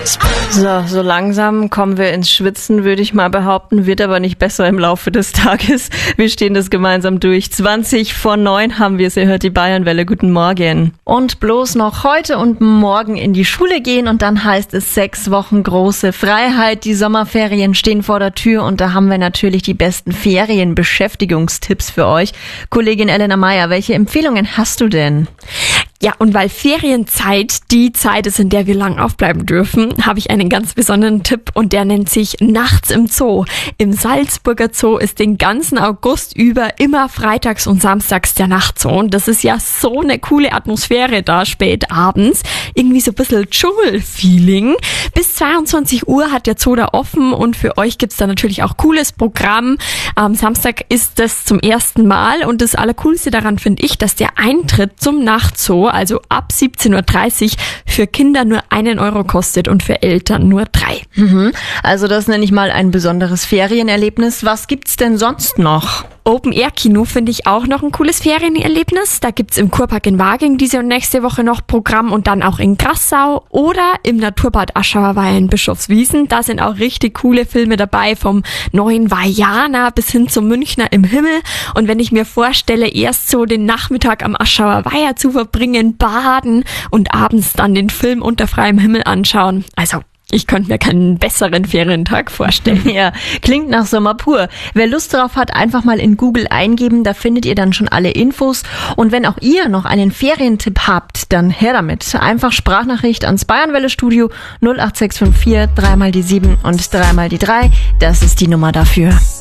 So langsam kommen wir ins Schwitzen, würde ich mal behaupten, wird aber nicht besser im Laufe des Tages. Wir stehen das gemeinsam durch. 20:09 haben wir es, ihr hört die Bayernwelle. Guten Morgen. Und bloß noch heute und morgen in die Schule gehen und dann heißt es 6 Wochen große Freiheit. Die Sommerferien stehen vor der Tür und da haben wir natürlich die besten Ferienbeschäftigungstipps für euch. Kollegin Elena Meyer, welche Empfehlungen hast du denn? Ja, und weil Ferienzeit die Zeit ist, in der wir lang aufbleiben dürfen, habe ich einen ganz besonderen Tipp und der nennt sich Nachts im Zoo. Im Salzburger Zoo ist den ganzen August über immer freitags und samstags der Nachtzoo. Und das ist ja so eine coole Atmosphäre da spät abends. Irgendwie so ein bisschen Dschungel-Feeling. Bis 22 Uhr hat der Zoo da offen und für euch gibt's da natürlich auch cooles Programm. Am Samstag ist das zum ersten Mal und das Allercoolste daran finde ich, dass der Eintritt zum Nachtzoo, also ab 17:30 Uhr, für Kinder nur 1 Euro kostet und für Eltern nur 3. Also das nenne ich mal ein besonderes Ferienerlebnis. Was gibt's denn sonst noch? Open-Air-Kino finde ich auch noch ein cooles Ferienerlebnis. Da gibt's im Kurpark in Waging diese und nächste Woche noch Programm und dann auch in Grassau oder im Naturbad Aschauer Weiher in Bischofswiesen. Da sind auch richtig coole Filme dabei, vom neuen Vajana bis hin zum Münchner im Himmel. Und wenn ich mir vorstelle, erst so den Nachmittag am Aschauer Weiher zu verbringen, baden und abends dann den Film unter freiem Himmel anschauen. Also ich könnte mir keinen besseren Ferientag vorstellen. Ja, klingt nach Sommer pur. Wer Lust drauf hat, einfach mal in Google eingeben, da findet ihr dann schon alle Infos. Und wenn auch ihr noch einen Ferientipp habt, dann her damit. Einfach Sprachnachricht ans Bayernwelle-Studio 08654 3 mal die 7 und 3 mal die 3. Das ist die Nummer dafür.